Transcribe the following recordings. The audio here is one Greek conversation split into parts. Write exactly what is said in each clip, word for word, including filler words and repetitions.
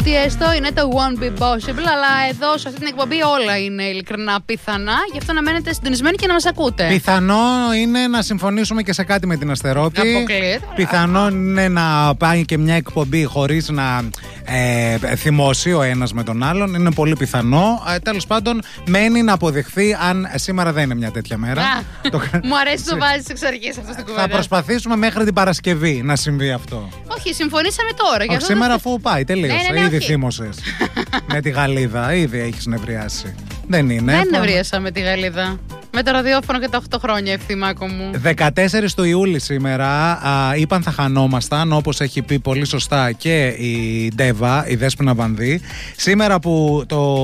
Ό,τι έστω είναι το won't be possible, αλλά εδώ σε αυτή την εκπομπή όλα είναι ειλικρινά πιθανά. Γι' αυτό να μένετε συντονισμένοι και να μας ακούτε. Πιθανό είναι να συμφωνήσουμε και σε κάτι με την Αστερόπη. Αποκλείεται. Πιθανό είναι να πάει και μια εκπομπή χωρίς να ε, θυμώσει ο ένας με τον άλλον. Είναι πολύ πιθανό. Ε, τέλος πάντων, μένει να αποδειχθεί αν σήμερα δεν είναι μια τέτοια μέρα. Α, το... Μου αρέσει το βάζεις εξ αρχής αυτό στην κουβέντα. Θα προσπαθήσουμε μέχρι την Παρασκευή να συμβεί αυτό. Όχι, συμφωνήσαμε τώρα. Όχι, σήμερα το... αφού πάει, τελείωσε. Ναι, ναι, ναι, ήδη όχι. θύμωσες. Με τη Γαλλίδα, ήδη έχεις νευριάσει. Δεν είναι. Δεν νευρίασα με τη Γαλλίδα. Με το ραδιόφωνο και τα οκτώ χρόνια, ευθυμάκο μου. δεκατέσσερις του Ιούλη σήμερα α, είπαν θα χανόμασταν, όπως έχει πει πολύ σωστά και η Ντέβα, η Δέσποινα Βανδύ. Σήμερα που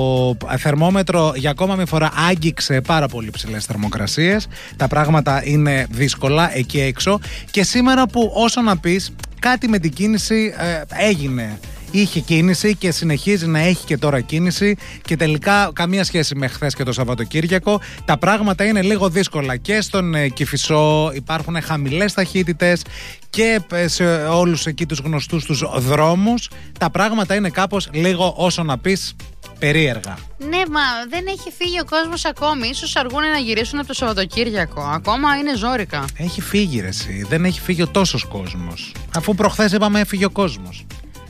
το θερμόμετρο για ακόμα μια φορά άγγιξε πάρα πολύ ψηλές θερμοκρασίες, τα πράγματα είναι δύσκολα εκεί έξω. Και σήμερα που όσο να πεις, κάτι με την κίνηση ε, έγινε. Είχε κίνηση και συνεχίζει να έχει και τώρα κίνηση και τελικά καμία σχέση με χθες και το Σαββατοκύριακο. Τα πράγματα είναι λίγο δύσκολα και στον ε, Κηφισό υπάρχουν χαμηλές ταχύτητες και σε όλους εκεί τους γνωστούς τους δρόμους. Τα πράγματα είναι κάπως λίγο όσο να πεις περίεργα. Ναι, μα δεν έχει φύγει ο κόσμος ακόμη. Ίσως αργούν να γυρίσουν από το Σαββατοκύριακο. Ακόμα είναι ζόρικα. Έχει φύγει ρε εσύ. Δεν έχει φύγει ο τόσος κόσμος. Αφού προχθές είπαμε έφυγε ο κόσμος.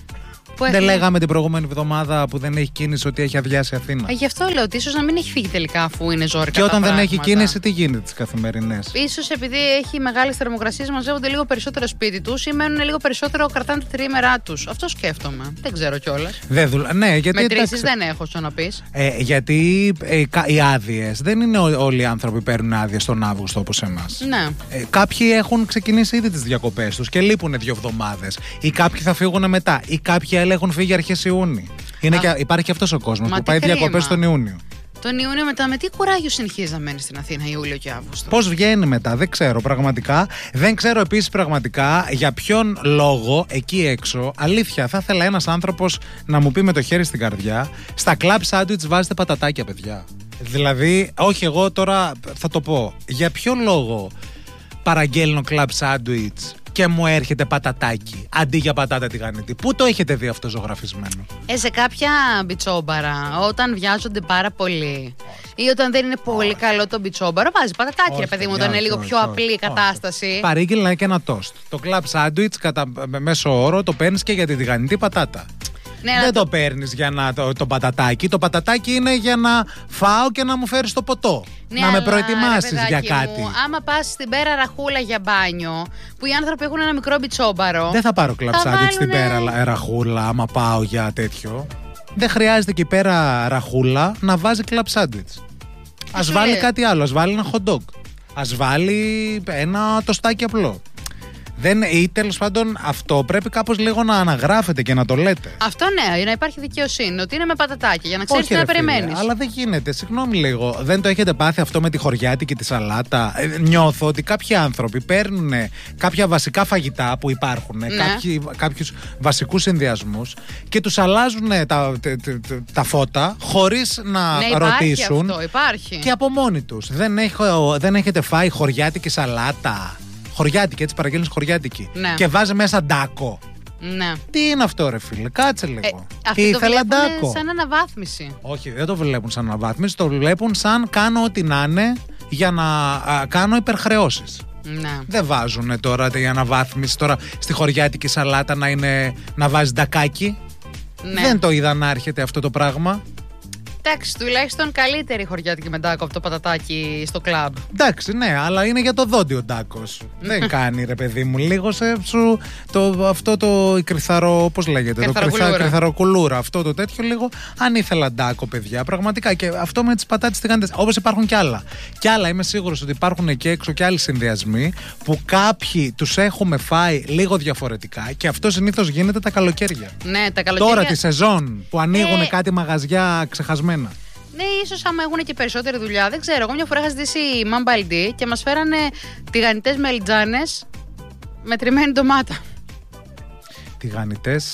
Δεν έχει... λέγαμε την προηγούμενη εβδομάδα που δεν έχει κίνηση ότι έχει αδειάσει Αθήνα. Ε, γι' αυτό λέω ότι ίσως να μην έχει φύγει τελικά αφού είναι ζόρικα. Και όταν τα δεν πράγματα. έχει κίνηση, τι γίνεται τις καθημερινές. Ίσως επειδή έχει μεγάλες θερμοκρασίες, μαζεύονται λίγο περισσότερο σπίτι τους ή μένουν λίγο περισσότερο, κρατάνε τη τριήμερά τους. Αυτό σκέφτομαι. Δεν ξέρω κιόλας. Δεν δουλ... ναι, γιατί. Μετρήσεις δεν έχω, στο να πεις. Ε, γιατί ε, οι άδειες δεν είναι ό, όλοι οι άνθρωποι που παίρνουν άδειες τον Αύγουστο όπως εμάς. Ναι. Ε, κάποιοι έχουν ξεκινήσει ήδη τις διακοπές τους και λείπουν δύο εβδομάδες. Ή κάποιοι θα φύγουν μετά. Ή κάποιοι άλλοι έχουν φύγει αρχές Ιούνιου. Είναι και, υπάρχει και αυτός ο κόσμος που πάει διακοπές τον Ιούνιο. Τον Ιούνιο μετά, με τι κουράγιο συνεχίζει να μένει στην Αθήνα Ιούλιο και Αύγουστο. Πώς βγαίνει μετά, δεν ξέρω πραγματικά. Δεν ξέρω επίσης πραγματικά για ποιον λόγο εκεί έξω. Αλήθεια, θα ήθελα ένας άνθρωπος να μου πει με το χέρι στην καρδιά, στα κλαμπ σάντουιτς βάζετε πατατάκια, παιδιά. Δηλαδή, όχι, εγώ τώρα θα το πω. Για ποιο λόγο παραγγέλνω κλαμπ σάντουιτς και μου έρχεται πατατάκι αντί για πατάτα τηγανιτή? Πού το έχετε δει αυτό ζωγραφισμένο? Ε, σε κάποια μπιτσόμπαρα, όταν βιάζονται πάρα πολύ ή όταν δεν είναι πολύ καλό το μπιτσόμπαρο, βάζει πατατάκι, ρε παιδί μου, όταν είναι λίγο πιο απλή η κατάσταση. Παρήγγειλα και ένα τόστ. Το κλαμπ σάντουιτς κατά μέσο όρο το παίρνεις και για τη τηγανιτή πατάτα. Ναι, δεν το, το παίρνεις για να, το, το πατατάκι. Το πατατάκι είναι για να φάω και να μου φέρεις το ποτό. Ναι, να αλλά, με προετοιμάσεις ρε, για κάτι. Μου, άμα πας στην πέρα ραχούλα για μπάνιο, που οι άνθρωποι έχουν ένα μικρό μπιτσόμπαρο. Δεν θα πάρω κλαμπ σάντουιτς στην βάλουνε... πέρα ραχούλα, άμα πάω για τέτοιο. Δεν χρειάζεται εκεί πέρα ραχούλα να βάζει κλαμπ σάντουιτς. Ας βάλει λέει. κάτι άλλο, ας βάλει ένα hot dog. Ας βάλει ένα τοστάκι απλό. Δεν, ή τέλος πάντων αυτό πρέπει κάπως λίγο να αναγράφετε και να το λέτε. Αυτό ναι, να υπάρχει δικαιοσύνη, ότι είναι με πατατάκι για να ξέρεις τι να περιμένεις. Αλλά δεν γίνεται, συγγνώμη λίγο. Δεν το έχετε πάθει αυτό με τη χωριάτικη τη σαλάτα? Ε, νιώθω ότι κάποιοι άνθρωποι παίρνουν κάποια βασικά φαγητά που υπάρχουν, ναι. κάποιοι, κάποιους βασικούς συνδυασμούς και τους αλλάζουν τα, τα, τα, τα φώτα χωρίς να ναι, ρωτήσουν. Υπάρχει αυτό, υπάρχει. Και από μόνοι τους. Δεν, έχω, δεν έχετε φάει χωριάτικη σαλάτα? Χωριάτικη, έτσι παραγγέλνεις χωριάτικη. Ναι. Και βάζει μέσα ντάκο. Ναι. Τι είναι αυτό, ρε φίλε, κάτσε λίγο. Ε, αυτοί το βλέπουν σαν αναβάθμιση. Όχι, δεν το βλέπουν σαν αναβάθμιση, το βλέπουν σαν κάνω ό,τι να είναι για να α, κάνω υπερχρεώσεις. Ναι. Δεν βάζουν τώρα η αναβάθμιση τώρα στη χωριάτικη σαλάτα να, είναι, να βάζει ντακάκι. Ναι. Δεν το είδα να έρχεται αυτό το πράγμα. Εντάξει, τουλάχιστον καλύτερη χωριάτικη με ντάκο από το πατατάκι στο κλαμπ. Εντάξει, ναι, αλλά είναι για το δόντι ο ντάκος. Δεν κάνει, ρε παιδί μου, λίγο σε σου το, αυτό το κρυθαρό, πώς λέγεται, το κρυθα, κρυθαροκουλούρα, αυτό το τέτοιο λίγο. Αν ήθελα ντάκο, παιδιά, πραγματικά. Και αυτό με τις πατάτες τηγανιτές, όπως υπάρχουν κι άλλα. Κι άλλα, είμαι σίγουρος ότι υπάρχουν εκεί έξω κι άλλοι συνδυασμοί που κάποιοι τους έχουμε φάει λίγο διαφορετικά και αυτό συνήθως γίνεται τα καλοκαίρια. Ναι, τα καλοκαίρια. Τώρα τη σεζόν που ανοίγουν ε... κάτι μαγαζιά ξεχασμένα. Ναι, ίσως άμα έχουν και περισσότερη δουλειά. Δεν ξέρω. Εγώ μια φορά είχα ζητήσει μαμπαλντί και μας φέρανε τηγανιτές μελιτζάνες με τριμμένη ντομάτα. Τηγανιτές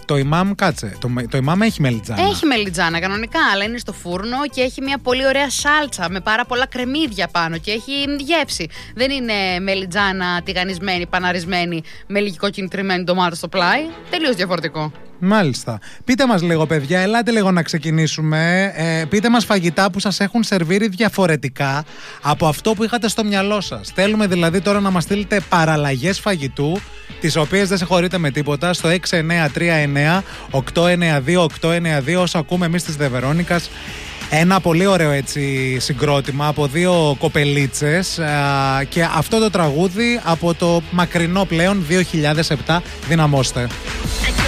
το ημάμ, κάτσε. Το, το ημάμ έχει μελιτζάνα. Έχει μελιτζάνα κανονικά, αλλά είναι στο φούρνο και έχει μια πολύ ωραία σάλτσα με πάρα πολλά κρεμμύδια πάνω και έχει γεύση. Δεν είναι μελιτζάνα τηγανισμένη, παναρισμένη με λίγη κόκκινη τριμμένη ντομάτα στο πλάι. Τελείως διαφορετικό. Μάλιστα. Πείτε μας λίγο, παιδιά, ελάτε λίγο να ξεκινήσουμε. Ε, πείτε μας φαγητά που σας έχουν σερβίρει διαφορετικά από αυτό που είχατε στο μυαλό σας. Θέλουμε δηλαδή τώρα να μας στείλετε παραλλαγές φαγητού, τις οποίες δεν σε χωρείτε με τίποτα, στο έξι εννιά τρία εννιά οκτώ εννιά δύο οκτώ εννιά δύο, όσο ακούμε εμείς της Δε Βερόνικας. Ένα πολύ ωραίο έτσι συγκρότημα από δύο κοπελίτσες α, και αυτό το τραγούδι από το μακρινό πλέον δύο χιλιάδες επτά. Δυναμώστε.